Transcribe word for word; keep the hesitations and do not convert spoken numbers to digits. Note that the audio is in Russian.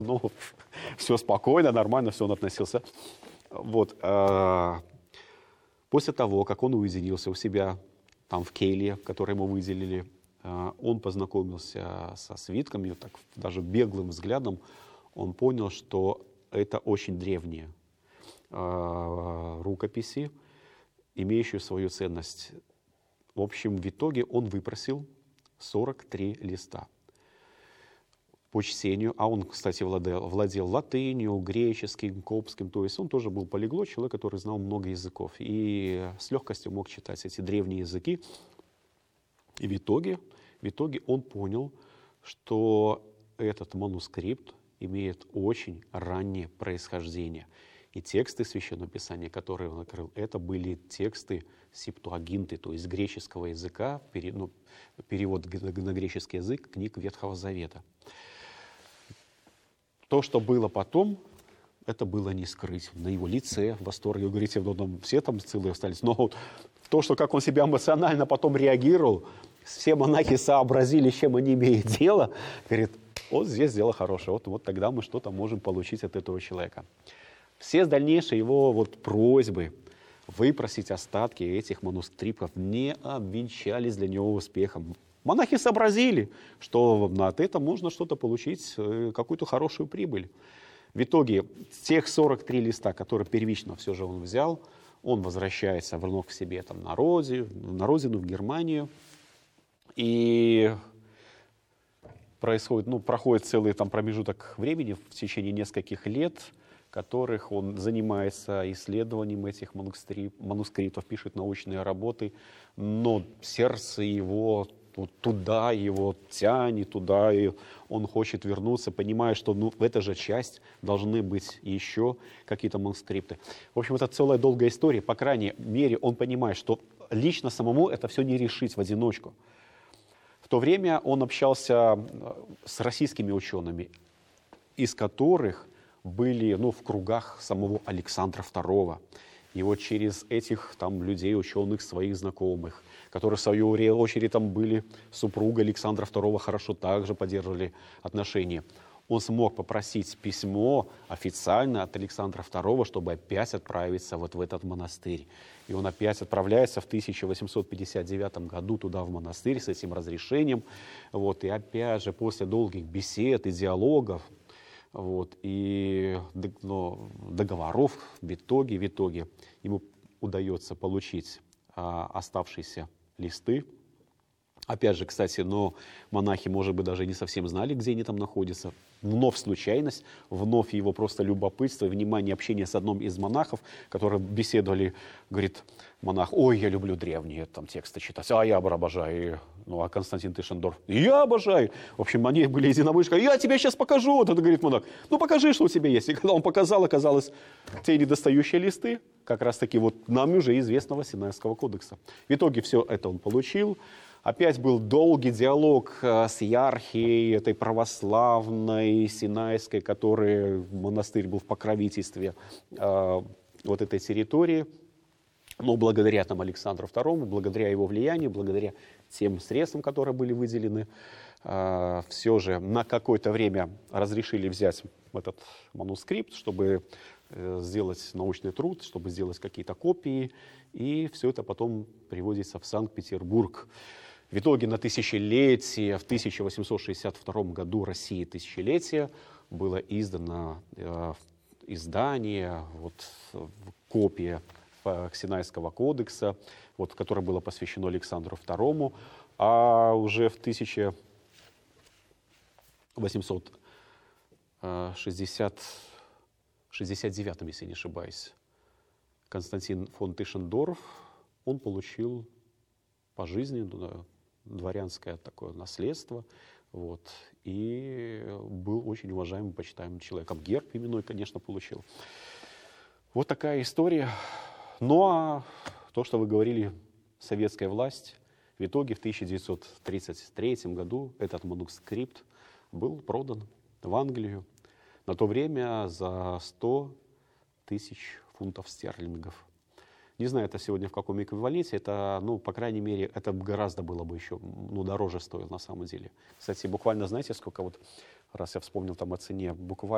Ну, все спокойно, нормально, все он относился. Вот. После того, как он уединился у себя там в келье, который ему выделили, он познакомился со свитками, и так даже беглым взглядом он понял, что это очень древние рукописи, имеющие свою ценность. В общем, в итоге он выпросил сорок три листа по чтению, а он, кстати, владел, владел латынью, греческим, коптским, то есть он тоже был полиглот, человек, который знал много языков и с легкостью мог читать эти древние языки. И в итоге, в итоге он понял, что этот манускрипт имеет очень раннее происхождение. И тексты Священного Писания, которые он открыл, это были тексты септуагинты, то есть греческого языка, пере, ну, перевод на греческий язык книг Ветхого Завета. То, что было потом, это было не скрыть. На его лице в восторге, вы говорите, ну, там все там целые остались. Но вот то, что как он себя эмоционально потом реагировал, все монахи сообразили, с чем они имеют дело, говорит, вот здесь дело хорошее, вот, вот тогда мы что-то можем получить от этого человека. Все дальнейшие его вот просьбы выпросить остатки этих манускриптов не обвенчались для него успехом. Монахи сообразили, что от этого можно что-то получить, какую-то хорошую прибыль. В итоге тех сорок три листа, которые первично все же он взял, он возвращается вновь к себе там, на, родину, на родину, в Германию. И происходит, ну, проходит целый там, промежуток времени в течение нескольких лет, в которых он занимается исследованием этих манускриптов, пишет научные работы, но сердце его туда его тянет, туда, и он хочет вернуться, понимая, что ну, в этой же часть должны быть еще какие-то манускрипты. В общем, это целая долгая история. По крайней мере, он понимает, что лично самому это все не решить в одиночку. В то время он общался с российскими учеными, из которых были ну, в кругах самого Александра второго. И вот через этих там, людей, ученых, своих знакомых, которые в свою очередь там, были супругой Александра второго, хорошо также поддерживали отношения, он смог попросить письмо официально от Александра второго, чтобы опять отправиться вот в этот монастырь. И он опять отправляется в тысяча восемьсот пятьдесят девятом году туда, в монастырь, с этим разрешением. Вот, и опять же, после долгих бесед и диалогов, вот, и но, договоров в итоге, в итоге ему удается получить а, оставшиеся листы. Опять же, кстати, но монахи, может быть, даже не совсем знали, где они там находятся. Вновь случайность, вновь его просто любопытство, внимание, общение с одним из монахов, которые беседовали, говорит монах, ой, я люблю древние там тексты читать, а я обожаю. Ну, а Константин Тишендорф, я обожаю. В общем, они были единомышленники, я тебе сейчас покажу. Вот это говорит монах, ну покажи, что у тебя есть. И когда он показал, оказалось, те недостающие листы, как раз таки вот нам уже известного Синайского кодекса. В итоге все это он получил. Опять был долгий диалог с иерархией этой православной, синайской, которая, монастырь был в покровительстве э, вот этой территории. Но благодаря там, Александру второму, благодаря его влиянию, благодаря тем средствам, которые были выделены, э, все же на какое-то время разрешили взять этот манускрипт, чтобы э, сделать научный труд, чтобы сделать какие-то копии. И все это потом приводится в Санкт-Петербург. В итоге на тысячелетие, в тысяча восемьсот шестьдесят втором году России тысячелетие, было издано э, издание, вот, копия Синайского кодекса, вот, которое было посвящено Александру второму, а уже в тысяча восемьсот шестьдесят девятом, если не ошибаюсь, Константин фон Тишендорф, он получил пожизненно дворянское такое наследство, вот, и был очень уважаемым, почитаемым человеком. Герб именной, конечно, получил. Вот такая история. Ну а то, что вы говорили, советская власть, в итоге в тысяча девятьсот тридцать третьем году этот манускрипт был продан в Англию на то время за сто тысяч фунтов стерлингов. Не знаю, это сегодня в каком эквиваленте, это, ну, по крайней мере, это гораздо было бы еще, ну, дороже стоило на самом деле. Кстати, буквально, знаете, сколько вот, раз я вспомнил там о цене, буквально